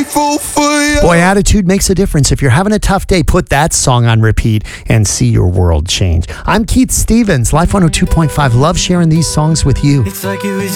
grateful for you. Boy, attitude makes a difference. If you're having a tough day, put that song on repeat and see your world change. I'm Keith Stevens, Life 102.5. Love sharing these songs with you. It's like it was